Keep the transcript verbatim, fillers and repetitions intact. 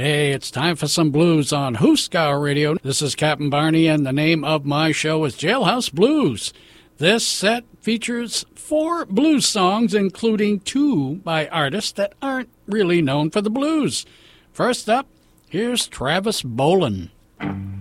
Hey, it's time for some blues on Hooskow Radio. This is Captain Barney, and the name of my show is Jailhouse Blues. This set features four blues songs, including two by artists that aren't really known for the blues. First up, here's Travis Boland.